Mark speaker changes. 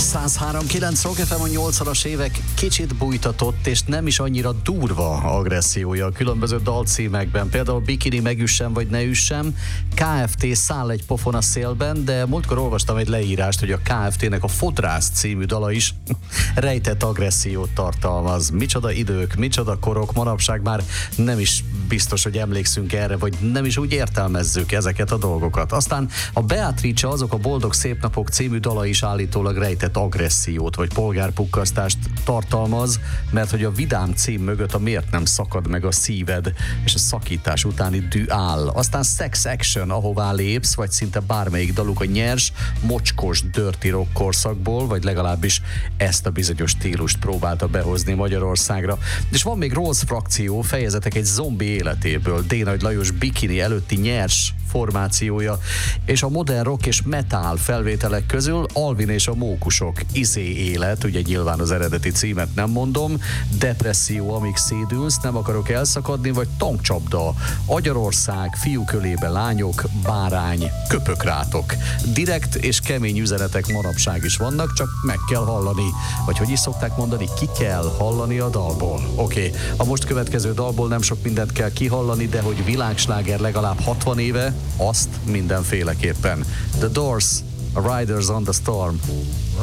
Speaker 1: 103.9 Rock FM a 80-as évek kicsit bújtatott és nem is annyira durva agressziója a különböző dalcímekben. Például Bikini megüssem vagy ne üssem, KFT száll egy pofon a szélben, de múltkor olvastam egy leírást, hogy a KFT-nek a Fodrász című dala is rejtett agressziót tartalmaz. Micsoda idők, micsoda korok, manapság már nem is biztos, hogy emlékszünk erre, vagy nem is úgy értelmezzük ezeket a dolgokat. Aztán a Beatrice azok a Boldog Szép Napok című dala is állítólag rejtett agressziót vagy polgárpukkasztást tartalmaz, mert hogy a vidám cím mögött a miért nem szakad meg a szíved és a szakítás utáni dű áll. Aztán Sex Action, ahová lépsz, vagy szinte bármelyik daluk a nyers, mocskos, dirty rock korszakból, vagy legalábbis ezt a bizonyos stílust próbálta behozni Magyarországra. És van még Rose frakció, fejezetek egy zombi életéből, D. Lajos Bikini előtti nyers formációja, és a modern rock és metal felvételek közül Alvin és a Mókusok, Izé élet, ugye nyilván az eredeti címet nem mondom, Depresszió, amíg szédülsz, Nem akarok elszakadni, vagy Tankcsapda, Agyarország, Fiúkölébe lányok, Bárány, Köpök rátok. Direkt és kemény üzenetek manapság is vannak, csak meg kell hallani, vagy hogy is szokták mondani, ki kell hallani a dalból. Oké, a most következő dalból nem sok mindent kell kihallani, de hogy világsláger legalább 60 éve, azt mindenféleképpen. The Doors, a Riders on the Storm.